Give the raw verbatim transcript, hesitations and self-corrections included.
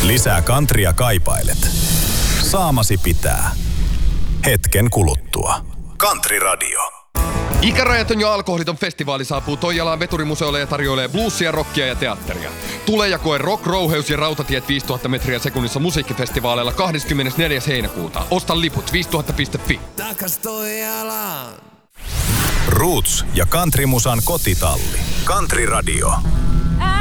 Lisää kantria kaipailet. Saamasi pitää. Hetken kuluttua. Country Radio. Ikärajaton ja alkoholiton festivaali saapuu Toijalaan Veturimuseolle ja tarjoilee bluesia, rockia ja teatteria. Tule ja koe Rock, Rouheus ja Rautatiet viisituhatta metriä sekunnissa musiikkifestivaaleilla kahdeskymmenesneljäs heinäkuuta. Osta liput viisituhatta piste fi. Takas Toijalaan. Roots ja countrymusan kotitalli. Country Radio.